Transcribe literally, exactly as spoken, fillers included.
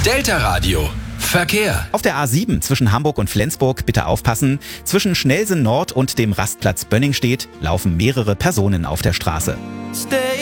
Delta Radio. Verkehr. Auf der A sieben zwischen Hamburg und Flensburg bitte aufpassen. Zwischen Schnellsen Nord und dem Rastplatz Bönningstedt laufen mehrere Personen auf der Straße. Stay